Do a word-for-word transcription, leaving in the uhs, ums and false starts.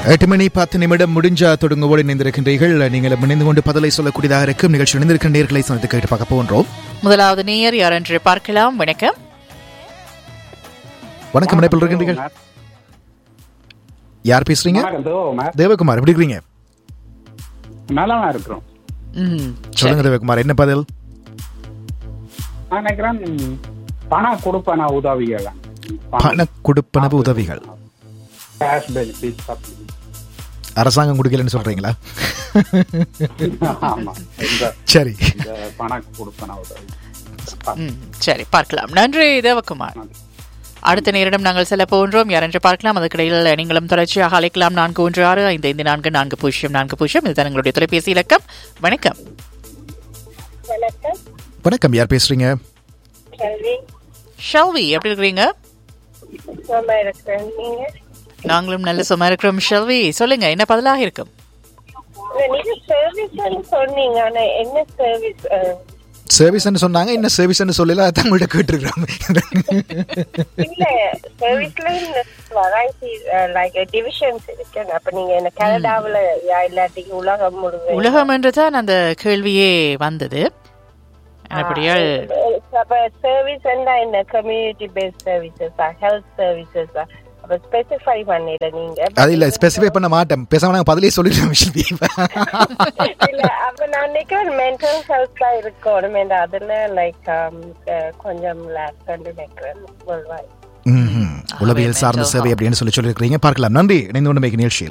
எட்டு மணி பத்து நிமிடம் முடிஞ்சா தொடங்குவோடு இணைந்திருக்கின்றீர்கள். நீங்கள் இணைந்து கொண்டு பதிலை சொல்லக்கூடியதாக இருக்கும் நிகழ்ச்சி இணைந்திருக்கிற நேர்களை சந்தித்து கேட்டு பார்க்க போன்றோம். முதலாவது நேயர் யார் என்று பார்க்கலாம். வணக்கம். வணக்கம். இணைப்பில் இருக்கின்றீர்கள். யார் பேசுறீங்க? தேவகுமார். எப்படி இருக்கீங்க? நல்லா இருக்கிறோம். சொல்லுங்க தேவகுமார், என்ன பதில்? நினைக்கிறேன் பண கொடுப்பன உதவிகள். பண கொடுப்பன உதவிகள் அரசாங்கம் கொடுக்கலன்னு சொல்றீங்களா? சரி, பண கொடுப்பன உதவி. சரி, பார்க்கலாம். நன்றி தேவகுமார். அடுத்த நேரிடம் நாங்கள் செல்ல போன்றோம். யார் என்று பார்க்கலாம். அதுக்கிடையில் நீங்களும் தொடர்ச்சியாக அழைக்கலாம். நான்கு ஒன்று ஆறு ஐந்து ஐந்து நான்கு நான்கு பூஜ்ஜியம் நான்கு பூஜ்ஜியம் இதுதான் எங்களுடைய தொலைபேசி இலக்கம். வணக்கம். வணக்கம். யார் பேசுறீங்க? ஷெல்வி. எப்படி இருக்கிறீங்க? நாங்களும் நல்ல சும்மா இருக்கிறோம். ஷெல்வி, சொல்லுங்க, என்ன பதிலாக இருக்கும்? சர்வீஸ் சொன்னாங்க. என்ன சர்வீஸ் சொல்லல, தங்கள்கிட்ட கேட்டுருக்கோம். இல்ல, சர்வீஸ்ல வெரைட்டி லைக் டிவிஷன்ஸ் இருக்கு. அப்ப நீங்க என்ன கனடாவுல இல்லாட்டி உலகம் முழுவதும் உலகம் என்றுதான் அந்த கேள்வியே வந்தது. அப்படியால் சர்வீஸ் என்ன community paste services, health services அப்ப ஸ்பெசிஃபை பண்ணல. நீங்க அது இல்ல, ஸ்பெசிஃபை பண்ண மாட்டோம். பேசாம நாங்க பதிலே சொல்லிடுறோம். இல்ல, அப்ப நான் நினைக்கிறேன் மென்டல் ஹெல்த்தா இருக்கணும். அதுல லைக் கொஞ்சம் லேக் நினைக்கிறேன். உளவியல் சார்ந்த சேவை அப்படின்னு சொல்லி சொல்லியிருக்கிறீங்க. பார்க்கலாம். நன்றி. இணைந்து கொண்டு நிகழ்ச்சியில்